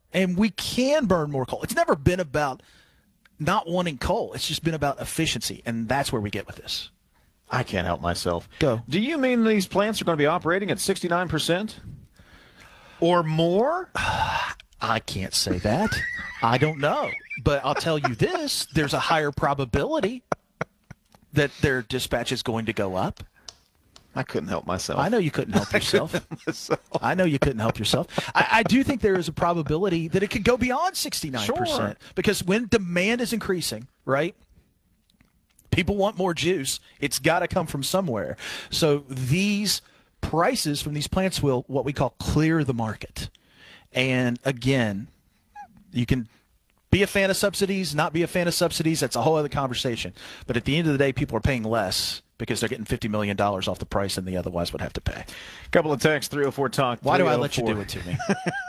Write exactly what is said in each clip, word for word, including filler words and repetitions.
And we can burn more coal. It's never been about not wanting coal. It's just been about efficiency, and that's where we get with this. I can't help myself. Go. Do you mean these plants are going to be operating at sixty-nine percent or more? I can't say that. I don't know. But I'll tell you this, there's a higher probability that their dispatch is going to go up. I couldn't help myself. I know you couldn't help yourself. I, help myself. I know you couldn't help yourself. I, I do think there is a probability that it could go beyond sixty-nine percent. Sure. Because when demand is increasing, right, people want more juice. It's got to come from somewhere. So these prices from these plants will, what we call, clear the market. And again, you can be a fan of subsidies, not be a fan of subsidies. That's a whole other conversation. But at the end of the day, people are paying less because they're getting fifty million dollars off the price than they otherwise would have to pay. Couple of texts, three oh four Talk. Why do I let you do it to me?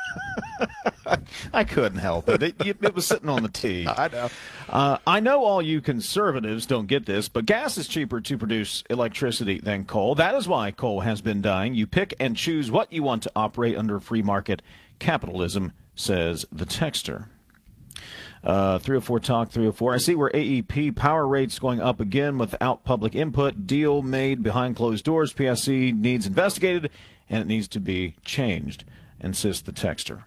I couldn't help it. It, it was sitting on the tee. I know. Uh, I know all you conservatives don't get this, but gas is cheaper to produce electricity than coal. That is why coal has been dying. You pick and choose what you want to operate under free market capitalism, says the texter. Uh, three oh four Talk, three oh four. I see where A E P power rates going up again without public input. Deal made behind closed doors. P S C needs investigated, and it needs to be changed, insists the texter.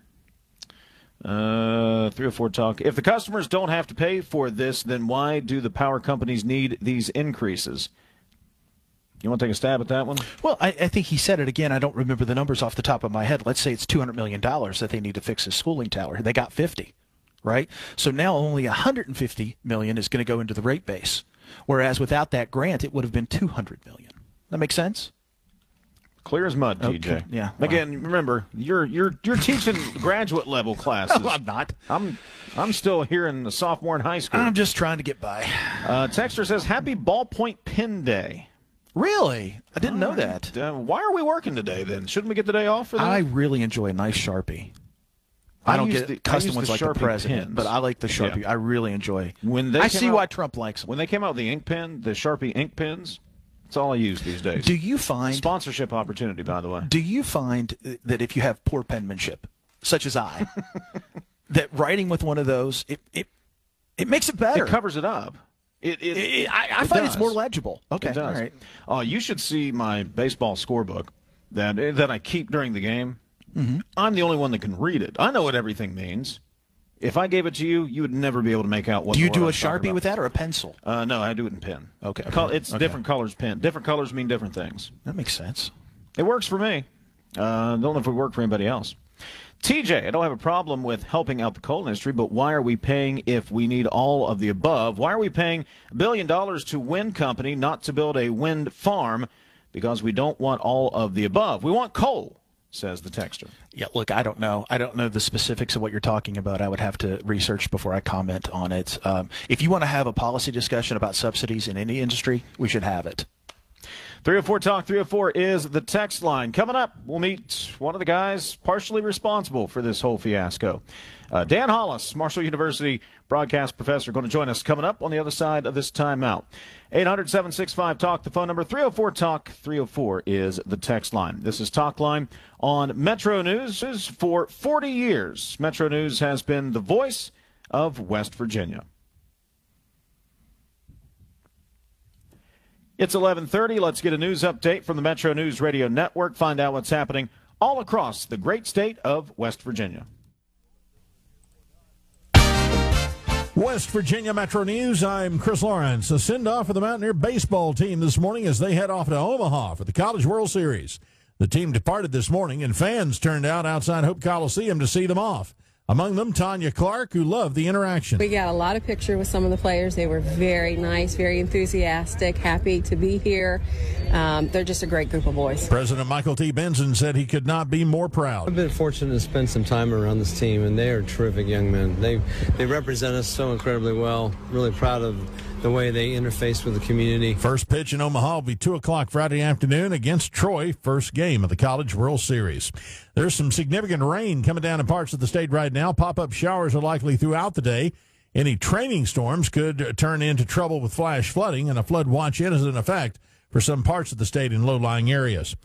Uh, three oh four Talk. If the customers don't have to pay for this, then why do the power companies need these increases? You want to take a stab at that one? Well, I, I think he said it again. I don't remember the numbers off the top of my head. Let's say it's two hundred million dollars that they need to fix this schooling tower. They got fifty. Right? So now only one hundred fifty million dollars is going to go into the rate base, whereas without that grant, it would have been two hundred million dollars. That makes sense? Clear as mud, okay. T J. Yeah. Again, wow. Remember, you're you're you're teaching graduate level classes. No, I'm not. I'm I'm still here in the sophomore in high school. I'm just trying to get by. Uh, Texter says, "Happy Ballpoint Pen Day." Really? I didn't All know right. that. Uh, why are we working today then? Shouldn't we get the day off for that? I really enjoy a nice Sharpie. I, I don't get the, custom ones the like Sharpie the president, pens. but I like the Sharpie. Yeah. I really enjoy. When they I came see out, why Trump likes them. When they came out with the ink pen, the Sharpie ink pens, that's all I use these days. Do you find sponsorship opportunity, by the way? Do you find that if you have poor penmanship, such as I, that writing with one of those it it it makes it better? It covers it up. It, it, it, I, I it find does. it's more legible. Okay, it does. all right. Oh, you should see my baseball scorebook that that I keep during the game. Mm-hmm. I'm the only one that can read it. I know what everything means. If I gave it to you, you would never be able to make out what. Do you do a Sharpie with that or a pencil? Uh, no, I do it in pen. Okay, Col- it's okay. different colors pen. Different colors mean different things. That makes sense. It works for me. Uh, don't know if it would work for anybody else. T J, I don't have a problem with helping out the coal industry, but why are we paying if we need all of the above? Why are we paying a billion dollars to wind company not to build a wind farm? Because we don't want all of the above. We want coal, says the texter. Yeah, look, I don't know. I don't know the specifics of what you're talking about. I would have to research before I comment on it. Um, if you want to have a policy discussion about subsidies in any industry, we should have it. three oh four Talk, three oh four is the text line. Coming up, we'll meet one of the guys partially responsible for this whole fiasco. Uh, Dan Hollis, Marshall University broadcast professor, going to join us coming up on the other side of this timeout. eight hundred, seven six five, talk, the phone number. three oh four Talk, three oh four is the text line. This is Talk Line on Metro News. For forty years, Metro News has been the voice of West Virginia. It's eleven thirty. Let's get a news update from the Metro News Radio Network. Find out what's happening all across the great state of West Virginia. West Virginia Metro News, I'm Chris Lawrence. A send-off for the Mountaineer baseball team this morning as they head off to Omaha for the College World Series. The team departed this morning, and fans turned out outside Hope Coliseum to see them off. Among them, Tanya Clark, who loved the interaction. We got a lot of picture with some of the players. They were very nice, very enthusiastic, happy to be here. Um, they're just a great group of boys. President Michael T. Benson said he could not be more proud. I've been fortunate to spend some time around this team, and they are terrific young men. They they represent us so incredibly well. Really proud of the way they interface with the community. First pitch in Omaha will be two o'clock Friday afternoon against Troy, first game of the College World Series. There's some significant rain coming down in parts of the state right now. Pop-up showers are likely throughout the day. Any training storms could turn into trouble with flash flooding, and a flood watch is in effect for some parts of the state in low-lying areas.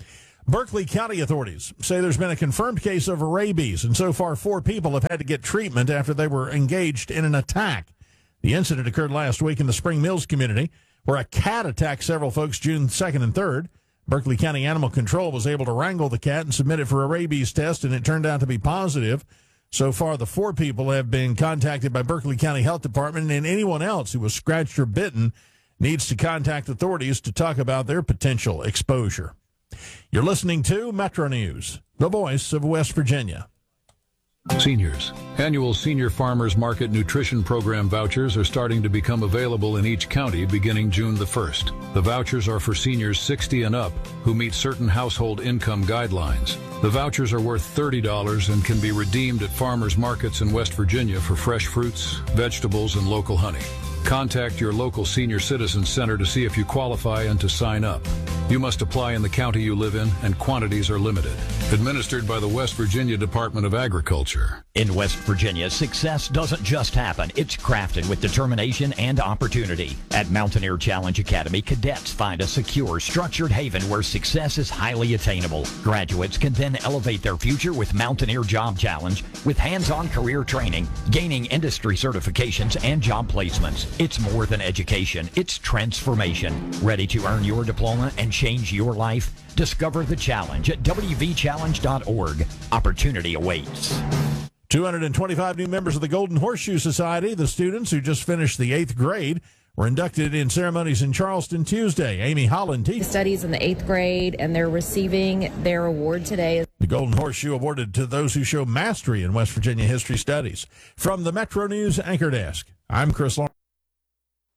Berkeley County authorities say there's been a confirmed case of rabies, and so far four people have had to get treatment after they were engaged in an attack. The incident occurred last week in the Spring Mills community, where a cat attacked several folks June second and third. Berkeley County Animal Control was able to wrangle the cat and submit it for a rabies test, and it turned out to be positive. So far, the four people have been contacted by Berkeley County Health Department, and anyone else who was scratched or bitten needs to contact authorities to talk about their potential exposure. You're listening to Metro News, the voice of West Virginia. Seniors. Annual Senior Farmers Market Nutrition Program vouchers are starting to become available in each county beginning June the first. The vouchers are for seniors sixty and up who meet certain household income guidelines. The vouchers are worth thirty dollars and can be redeemed at farmers markets in West Virginia for fresh fruits, vegetables, and local honey. Contact your local senior citizen center to see if you qualify and to sign up. You must apply in the county you live in, and quantities are limited. Administered by the West Virginia Department of Agriculture. In West Virginia, success doesn't just happen. It's crafted with determination and opportunity. At Mountaineer Challenge Academy, cadets find a secure, structured haven where success is highly attainable. Graduates can then elevate their future with Mountaineer Job Challenge, with hands-on career training, gaining industry certifications, and job placements. It's more than education. It's transformation. Ready to earn your diploma and change your life? Discover the challenge at w v challenge dot org. Opportunity awaits. two hundred twenty-five new members of the Golden Horseshoe Society, the students who just finished the eighth grade, were inducted in ceremonies in Charleston Tuesday. Amy Holland teaches studies in the eighth grade, and they're receiving their award today. The Golden Horseshoe awarded to those who show mastery in West Virginia history studies. From the Metro News Anchor Desk, I'm Chris Lawrence.